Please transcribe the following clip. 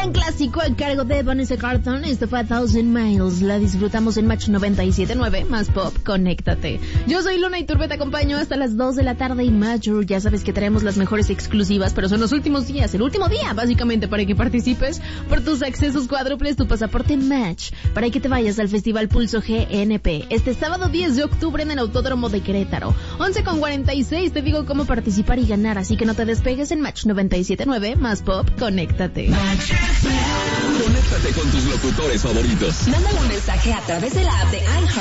Gran clásico a cargo de Vanessa Carlton. Esto fue 1000 Miles. La disfrutamos en Match 97.9. Más pop, conéctate. Yo soy Luna Iturbe, te acompaño hasta las 2 de la tarde. Y Major, ya sabes que traemos las mejores exclusivas, pero son los últimos días. El último día, básicamente, para que participes por tus accesos cuádruples, tu pasaporte Match, para que te vayas al Festival Pulso GNP. Este sábado 10 de octubre en el Autódromo de Querétaro. 11:46, te digo cómo participar y ganar, así que no te despegues en Match 97.9. Más pop, conéctate. Conéctate con tus locutores favoritos. Mándale un mensaje a través de la app de iHeart